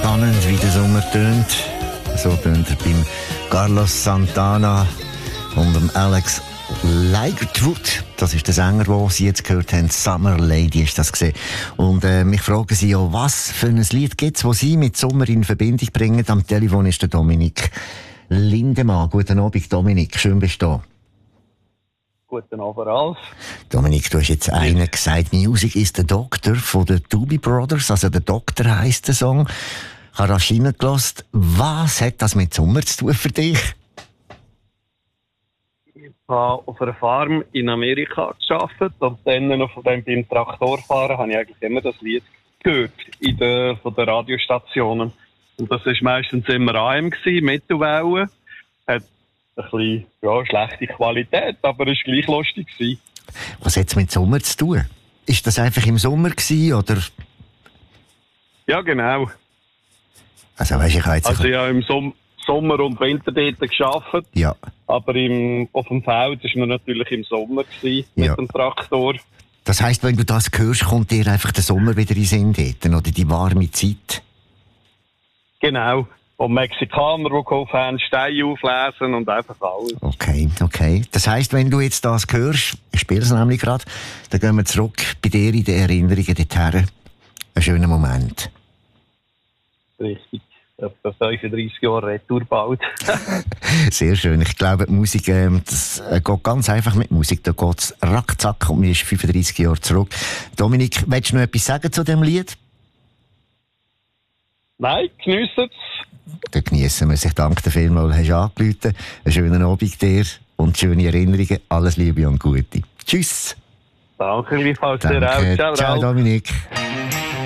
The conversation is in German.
Spannend, wie der Sommer tönt. So tönt er beim Carlos Santana und dem Alex Lightwood. Das ist der Sänger, den Sie jetzt gehört haben. Summer Lady ist das gesehen. Und mich fragen Sie ja, was für ein Lied gibt es, das Sie mit Sommer in Verbindung bringen? Am Telefon ist der Dominik Lindemann. Guten Abend, Dominik. Schön bist du da. Guten Abend, Ralf. Dominik, du hast jetzt einen gesagt, Music is the Doctor von den Doobie Brothers, also der Doktor heisst der Song. Ich habe rasch reingelassen. Was hat das mit Sommer zu tun für dich? Ich habe auf einer Farm in Amerika gearbeitet und dann noch beim Traktorfahren habe ich eigentlich immer das Lied gehört von den Radiostationen. Und das war meistens immer AM, Mittelwellen. Hat ein bisschen schlechte Qualität, aber es war gleich lustig. Was hat es mit Sommer zu tun? Ist das einfach im Sommer gewesen, oder? Ja, genau. Also, weißt, ich habe jetzt ich habe im Sommer und Winter dort gearbeitet. Ja. Aber auf dem Feld war man natürlich im Sommer mit dem Traktor. Das heisst, wenn du das hörst, kommt dir einfach der Sommer wieder in den Sinn dort, oder die warme Zeit? Genau. Und Mexikaner, die geholfen haben, Steine auflesen und einfach alles. Okay. Das heisst, wenn du jetzt das hörst, ich spiele es nämlich gerade, dann gehen wir zurück bei dir in den Erinnerungen dorthin. Ein schöner Moment. Richtig. Etwa 35 Jahre Retour bald. Sehr schön. Ich glaube, die Musik, das geht ganz einfach mit Musik. Da geht es rackzack und man ist 35 Jahre zurück. Dominik, willst du noch etwas sagen zu dem Lied? Nein, geniessen es. Dann geniessen wir es. Ich danke dir vielmals, hast du angerufen. Einen schönen Abend dir und schöne Erinnerungen. Alles Liebe und Gute. Tschüss. Danke, gleichfalls dir auch. Ciao, Dominik.